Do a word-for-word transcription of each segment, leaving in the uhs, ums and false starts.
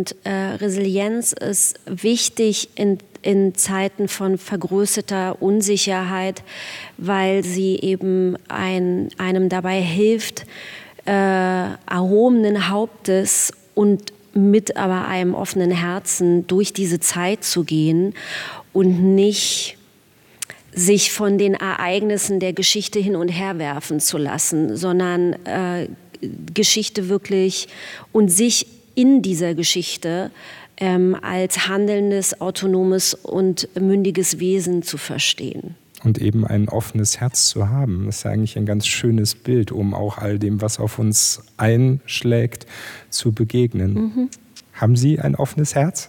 Und äh, Resilienz ist wichtig in, in Zeiten von vergrößerter Unsicherheit, weil sie eben ein, einem dabei hilft, äh, erhobenen Hauptes und mit aber einem offenen Herzen durch diese Zeit zu gehen und nicht sich von den Ereignissen der Geschichte hin und her werfen zu lassen, sondern äh, Geschichte wirklich und sich in dieser Geschichte ähm, als handelndes, autonomes und mündiges Wesen zu verstehen. Und eben ein offenes Herz zu haben, das ist ja eigentlich ein ganz schönes Bild, um auch all dem, was auf uns einschlägt, zu begegnen. Mhm. Haben Sie ein offenes Herz?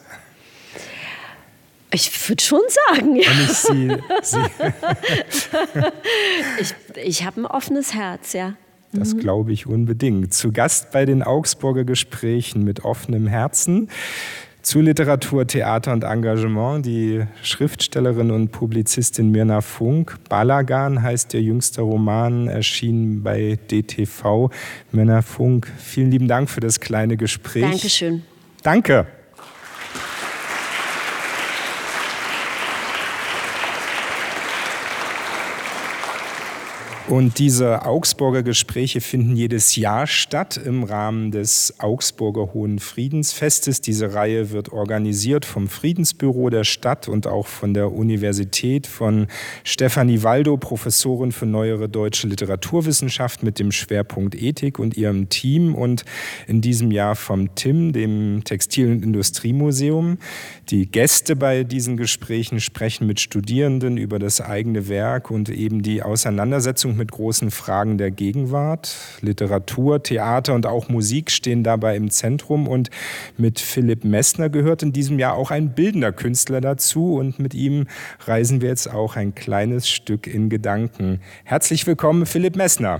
Ich würde schon sagen, ja. Wenn ich Sie, Sie ich ich habe ein offenes Herz, ja. Das glaube ich unbedingt. Zu Gast bei den Augsburger Gesprächen mit offenem Herzen zu Literatur, Theater und Engagement die Schriftstellerin und Publizistin Mirna Funk. Balagan heißt ihr jüngster Roman, erschienen bei D T V. Mirna Funk, vielen lieben Dank für das kleine Gespräch. Dankeschön. Danke. Und diese Augsburger Gespräche finden jedes Jahr statt im Rahmen des Augsburger Hohen Friedensfestes. Diese Reihe wird organisiert vom Friedensbüro der Stadt und auch von der Universität, von Stefanie Waldo, Professorin für neuere deutsche Literaturwissenschaft mit dem Schwerpunkt Ethik und ihrem Team, und in diesem Jahr vom T I M, dem Textil- und Industriemuseum. Die Gäste bei diesen Gesprächen sprechen mit Studierenden über das eigene Werk und eben die Auseinandersetzung mit großen Fragen der Gegenwart. Literatur, Theater und auch Musik stehen dabei im Zentrum, und mit Philipp Messner gehört in diesem Jahr auch ein bildender Künstler dazu, und mit ihm reisen wir jetzt auch ein kleines Stück in Gedanken. Herzlich willkommen, Philipp Messner.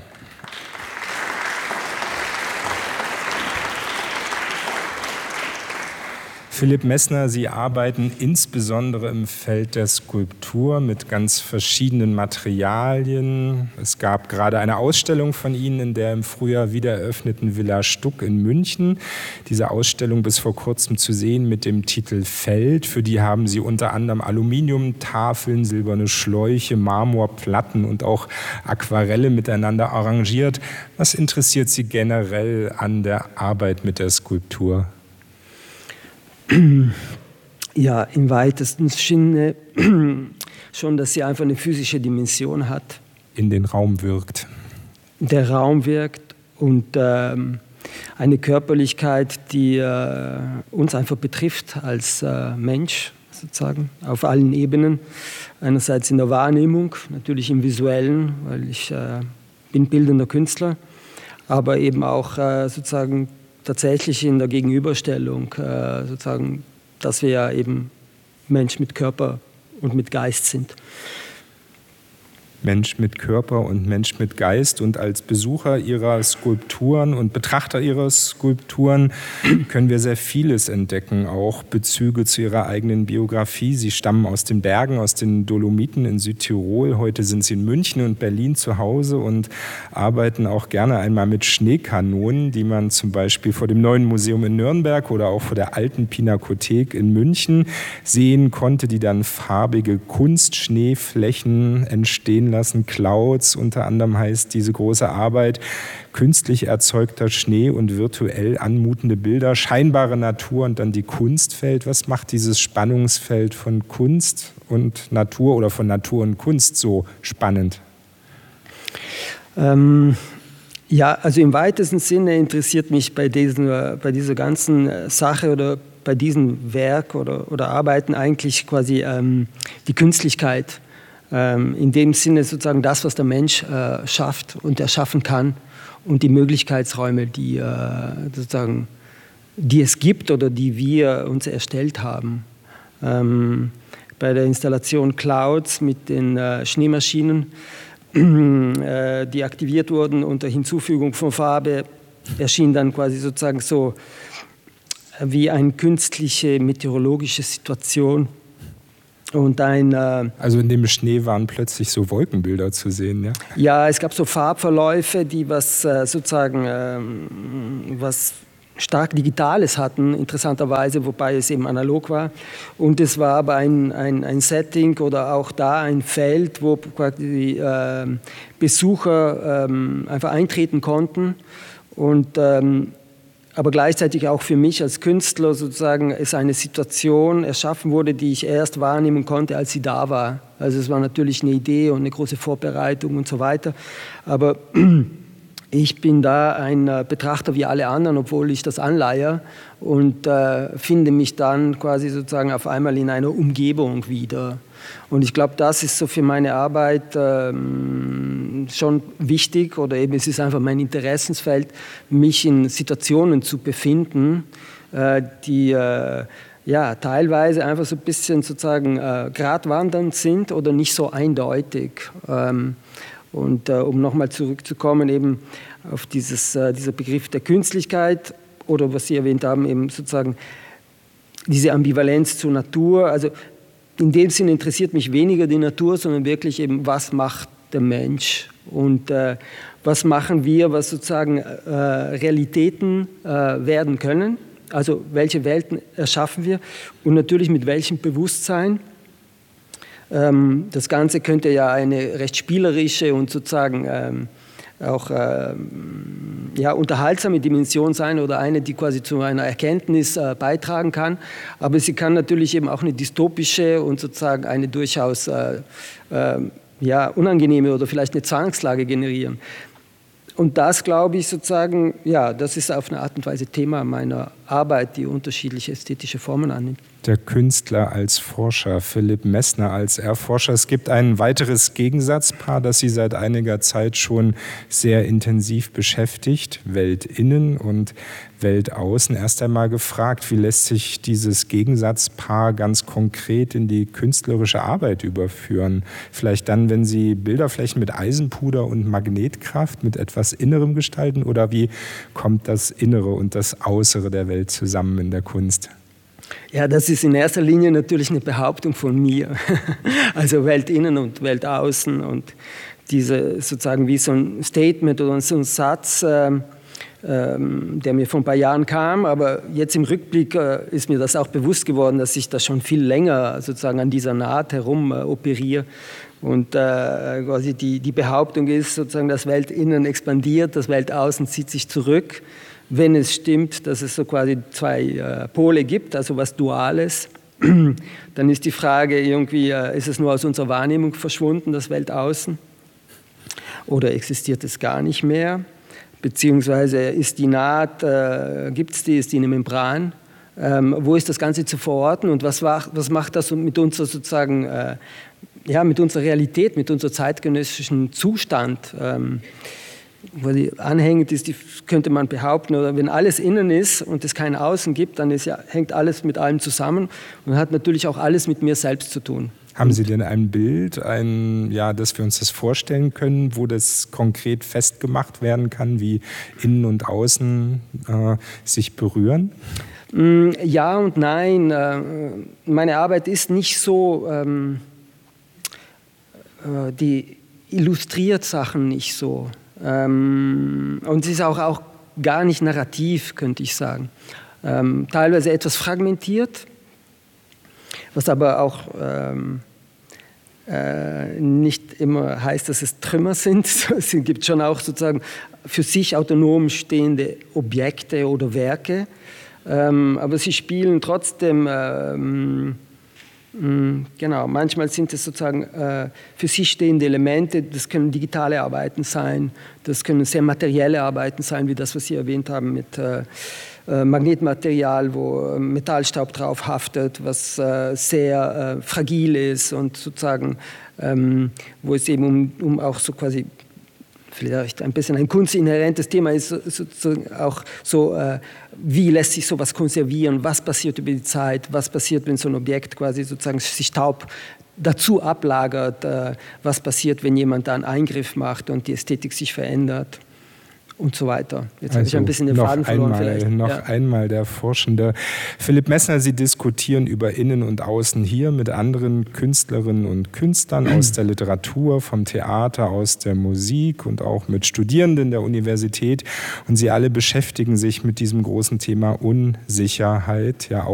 Philipp Messner, Sie arbeiten insbesondere im Feld der Skulptur mit ganz verschiedenen Materialien. Es gab gerade eine Ausstellung von Ihnen in der im Frühjahr wiedereröffneten Villa Stuck in München. Diese Ausstellung bis vor kurzem zu sehen mit dem Titel Feld. Für die haben Sie unter anderem Aluminiumtafeln, silberne Schläuche, Marmorplatten und auch Aquarelle miteinander arrangiert. Was interessiert Sie generell an der Arbeit mit der Skulptur? Ja, im weitesten Sinne schon, dass sie einfach eine physische Dimension hat. In den Raum wirkt. Der Raum wirkt und ähm, eine Körperlichkeit, die äh, uns einfach betrifft als äh, Mensch, sozusagen, auf allen Ebenen. Einerseits in der Wahrnehmung, natürlich im Visuellen, weil ich äh, bin bildender Künstler, aber eben auch äh, sozusagen tatsächlich in der Gegenüberstellung, äh, sozusagen, dass wir ja eben Mensch mit Körper und mit Geist sind. Mensch mit Körper und Mensch mit Geist. Und als Besucher Ihrer Skulpturen und Betrachter Ihrer Skulpturen können wir sehr vieles entdecken, auch Bezüge zu Ihrer eigenen Biografie. Sie stammen aus den Bergen, aus den Dolomiten in Südtirol. Heute sind Sie in München und Berlin zu Hause und arbeiten auch gerne einmal mit Schneekanonen, die man zum Beispiel vor dem Neuen Museum in Nürnberg oder auch vor der Alten Pinakothek in München sehen konnte, die dann farbige Kunstschneeflächen entstehen lassen. Clouds unter anderem heißt diese große Arbeit, künstlich erzeugter Schnee und virtuell anmutende Bilder, scheinbare Natur und dann die Kunstwelt. Was macht dieses Spannungsfeld von Kunst und Natur oder von Natur und Kunst so spannend? Ähm, ja, also im weitesten Sinne interessiert mich bei, diesen, bei dieser ganzen Sache oder bei diesem Werk oder, oder Arbeiten eigentlich quasi ähm, die Künstlichkeit. In dem Sinne sozusagen das, was der Mensch äh, schafft und erschaffen kann, und die Möglichkeitsräume, die, äh, sozusagen, die es gibt oder die wir uns erstellt haben. Ähm, bei der Installation Clouds mit den äh, Schneemaschinen, äh, die aktiviert wurden unter Hinzufügung von Farbe, erschien dann quasi sozusagen so wie eine künstliche meteorologische Situation. Und ein, äh, also in dem Schnee waren plötzlich so Wolkenbilder zu sehen, ja? Ja, es gab so Farbverläufe, die was äh, sozusagen, ähm, was stark Digitales hatten, interessanterweise, wobei es eben analog war. Und es war aber ein, ein, ein Setting oder auch da ein Feld, wo quasi äh, Besucher äh, einfach eintreten konnten und ähm, aber gleichzeitig auch für mich als Künstler sozusagen es eine Situation erschaffen wurde, die ich erst wahrnehmen konnte, als sie da war. Also es war natürlich eine Idee und eine große Vorbereitung und so weiter, aber ich bin da ein Betrachter wie alle anderen, obwohl ich das anleihe und äh, finde mich dann quasi sozusagen auf einmal in einer Umgebung wieder. Und ich glaube, das ist so für meine Arbeit ähm, schon wichtig oder eben es ist einfach mein Interessensfeld, mich in Situationen zu befinden, äh, die äh, ja, teilweise einfach so ein bisschen sozusagen äh, gratwandernd sind oder nicht so eindeutig. Ähm, und äh, um nochmal zurückzukommen eben auf dieses, äh, dieser Begriff der Künstlichkeit oder was Sie erwähnt haben, eben sozusagen diese Ambivalenz zur Natur, also in dem Sinne interessiert mich weniger die Natur, sondern wirklich eben, was macht der Mensch und äh, was machen wir, was sozusagen äh, Realitäten äh, werden können, also welche Welten erschaffen wir und natürlich mit welchem Bewusstsein. Ähm, das Ganze könnte ja eine recht spielerische und sozusagen ähm, auch äh, ja, unterhaltsame Dimension sein oder eine, die quasi zu einer Erkenntnis äh, beitragen kann. Aber sie kann natürlich eben auch eine dystopische und sozusagen eine durchaus äh, äh, ja, unangenehme oder vielleicht eine Zwangslage generieren. Und das, glaube ich, sozusagen, ja, das ist auf eine Art und Weise Thema meiner Arbeit, die unterschiedliche ästhetische Formen annimmt. Der Künstler als Forscher, Philipp Messner als Erforscher. Es gibt ein weiteres Gegensatzpaar, das Sie seit einiger Zeit schon sehr intensiv beschäftigt, Weltinnen und Weltaußen. Erst einmal gefragt, wie lässt sich dieses Gegensatzpaar ganz konkret in die künstlerische Arbeit überführen? Vielleicht dann, wenn Sie Bilderflächen mit Eisenpuder und Magnetkraft mit etwas Innerem gestalten, oder wie kommt das Innere und das Äußere der Welt zusammen in der Kunst? Ja, das ist in erster Linie natürlich eine Behauptung von mir. Also Weltinnen und Weltaußen und diese sozusagen wie so ein Statement oder so ein Satz, äh, ähm, der mir vor ein paar Jahren kam, aber jetzt im Rückblick äh, ist mir das auch bewusst geworden, dass ich da schon viel länger sozusagen an dieser Naht herum äh, operiere. Und äh, quasi die, die Behauptung ist sozusagen, das Weltinnen expandiert, das Weltaußen zieht sich zurück. Wenn es stimmt, dass es so quasi zwei äh, Pole gibt, also was Duales, dann ist die Frage irgendwie, äh, ist es nur aus unserer Wahrnehmung verschwunden, das Weltaußen? Oder existiert es gar nicht mehr? Beziehungsweise ist die Naht, äh, gibt es die, ist die eine Membran? Ähm, wo ist das Ganze zu verorten und was, war, was macht das mit unserer sozusagen, äh, ja, mit unserer Realität, mit unserem zeitgenössischen Zustand? Ähm, wo die anhängend ist, die könnte man behaupten, oder wenn alles innen ist und es kein Außen gibt, dann ist ja, hängt alles mit allem zusammen und hat natürlich auch alles mit mir selbst zu tun. Haben Sie denn ein Bild, ein, ja, dass wir uns das vorstellen können, wo das konkret festgemacht werden kann, wie Innen und Außen äh, sich berühren? Ja und nein. Meine Arbeit ist nicht so, ähm, die illustriert Sachen nicht so. Ähm, und es ist auch, auch gar nicht narrativ, könnte ich sagen. Ähm, teilweise etwas fragmentiert, was aber auch ähm, äh, nicht immer heißt, dass es Trümmer sind. Es gibt schon auch sozusagen für sich autonom stehende Objekte oder Werke, ähm, aber sie spielen trotzdem ähm, Genau, manchmal sind es sozusagen äh, für sich stehende Elemente, das können digitale Arbeiten sein, das können sehr materielle Arbeiten sein, wie das, was Sie erwähnt haben mit äh, äh, Magnetmaterial, wo Metallstaub drauf haftet, was äh, sehr äh, fragil ist und sozusagen, ähm, wo es eben um, um auch so quasi vielleicht ein bisschen ein kunstinhärentes Thema ist, sozusagen auch so, äh, wie lässt sich sowas konservieren, was passiert über die Zeit, was passiert, wenn so ein Objekt quasi sozusagen sich Staub dazu ablagert, äh, was passiert, wenn jemand da einen Eingriff macht und die Ästhetik sich verändert. und so weiter. Jetzt also habe ich ein bisschen den Faden verloren einmal, vielleicht. Noch ja. einmal der Forschende Philipp Messner, Sie diskutieren über Innen und Außen hier mit anderen Künstlerinnen und Künstlern aus der Literatur, vom Theater, aus der Musik und auch mit Studierenden der Universität. Und Sie alle beschäftigen sich mit diesem großen Thema Unsicherheit, ja